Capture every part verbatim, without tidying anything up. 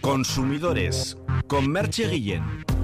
Consumidores, con Merche Guillén.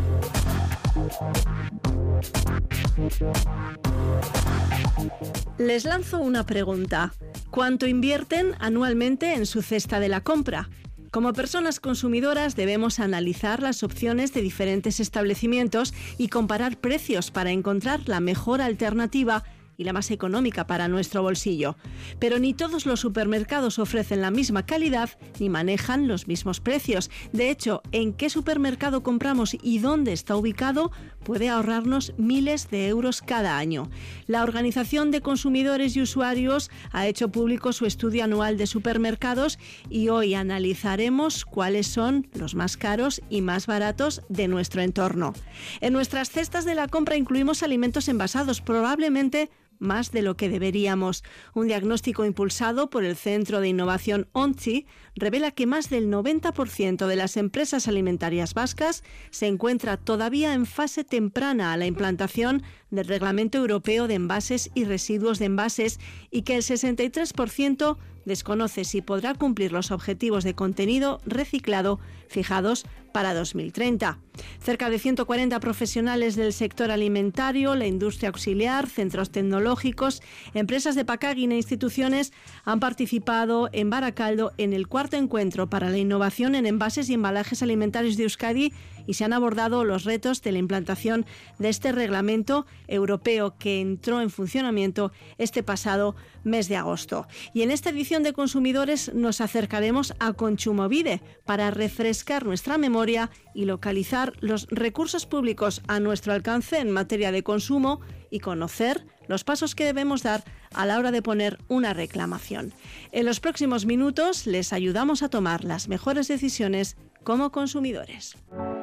Les lanzo una pregunta. ¿Cuánto invierten anualmente en su cesta de la compra? Como personas consumidoras debemos analizar las opciones de diferentes establecimientos y comparar precios para encontrar la mejor alternativa y la más económica para nuestro bolsillo. Pero ni todos los supermercados ofrecen la misma calidad ni manejan los mismos precios. De hecho, en qué supermercado compramos y dónde está ubicado puede ahorrarnos miles de euros cada año. La Organización de Consumidores y Usuarios ha hecho público su estudio anual de supermercados y hoy analizaremos cuáles son los más caros y más baratos de nuestro entorno. En nuestras cestas de la compra incluimos alimentos envasados, probablemente más de lo que deberíamos. Un diagnóstico impulsado por el Centro de Innovación ONCHI revela que más del noventa por ciento de las empresas alimentarias vascas se encuentra todavía en fase temprana a la implantación del Reglamento Europeo de Envases y Residuos de Envases y que el sesenta y tres por ciento desconoce si podrá cumplir los objetivos de contenido reciclado fijados para dos mil treinta. Cerca de ciento cuarenta profesionales del sector alimentario, la industria auxiliar, centros tecnológicos, empresas de packaging e instituciones han participado en Baracaldo en el cuarto encuentro para la innovación en envases y embalajes alimentarios de Euskadi y se han abordado los retos de la implantación de este reglamento europeo que entró en funcionamiento este pasado mes de agosto. Y en esta edición de Consumidores nos acercaremos a Kontsumobide para refrescar nuestra memoria y localizar los recursos públicos a nuestro alcance en materia de consumo y conocer los pasos que debemos dar a la hora de poner una reclamación. En los próximos minutos les ayudamos a tomar las mejores decisiones como consumidores.